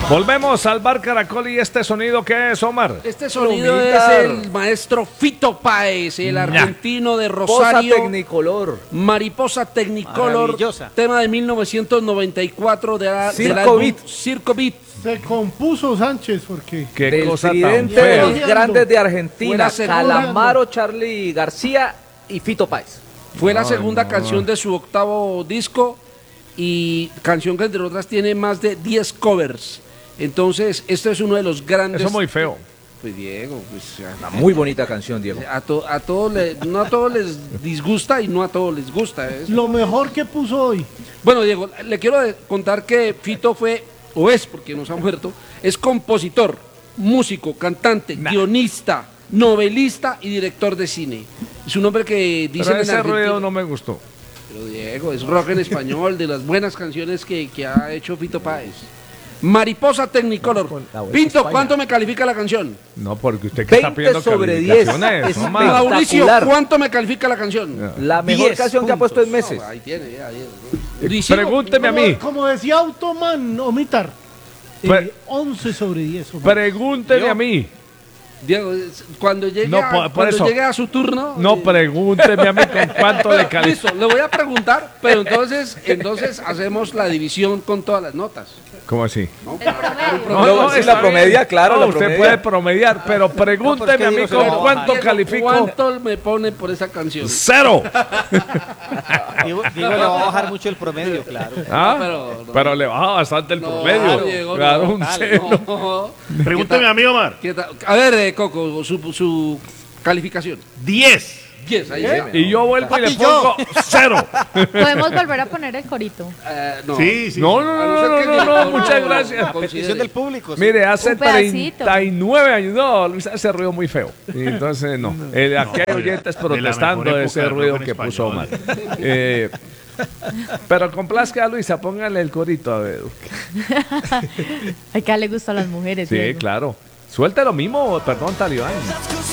Volvemos al Bar Caracol y este sonido, ¿qué es, Omar? Este sonido es el maestro Fito Páez, el argentino de Rosario. Mariposa Technicolor. Mariposa Technicolor, tema de 1994 del álbum Circo Beat. Se compuso Sánchez porque... Qué cosa tan Presidente de los fea. grandes de Argentina, Fue la Calamaro, Charly García y Fito Páez. Fue la segunda canción de su octavo disco y canción que entre otras tiene más de 10 covers. Entonces, este es uno de los grandes... Eso es muy feo. Pues Diego, pues... Una muy bonita canción, Diego. No a todos les disgusta y no a todos les gusta. Lo mejor que puso hoy. Bueno, Diego, le quiero contar que Fito fue, o es, porque nos ha muerto, es compositor, músico, cantante, guionista, novelista y director de cine. Es un hombre que dicen Pero en ese Argentina... ruido no me gustó. Pero Diego, es rock en español, de las buenas canciones que ha hecho Fito Páez. Mariposa Technicolor. Pinto, ¿cuánto me califica la canción? No, porque usted que está 20 pidiendo sobre 10. calificaciones, Omar. Mauricio, ¿cuánto me califica la canción? La mejor 10 canción que ha puesto en meses. No, ahí tiene, ya, 10. Pregúnteme a mí. Como decía Automan, Omitar. 11 sobre 10. Omar. Pregúnteme a mí. Diego, cuando llegue, No, por eso. llegue a su turno... No, pregúnteme a mí con cuánto le califica. Listo, le voy a preguntar, pero entonces hacemos la división con todas las notas. ¿Cómo así? No, es la promedia, claro. No, la usted promedia. puede promediar, pero pregúnteme a mí con cuánto Diego, califico. ¿Cuánto me pone por esa canción? 0. Diego le va a bajar mucho el promedio, claro. ¿Ah? Pero le baja bastante el promedio. Diego, Claro, no, un dale, 0. no. Pregúnteme a mí, Omar. ¿Qué tal? A ver, Coco, su calificación. 10. 10, ahí está. Y yo vuelvo y le pongo 0. Podemos volver a poner el corito. No. Sí. No, muchas gracias. Petición del público. sí. Mire, hace Un pedacito. 39 años, no, Luis hace ruido muy feo. Y entonces, no. Aquí hay oyentes de la protestando mejor de ese época del ruido rock en que puso Omar. español. Pero complazca a Luisa, póngale el corito a ver. Ay, que le gustan las mujeres. Sí, Diego. claro. Suelte lo mismo, perdón, Talibán.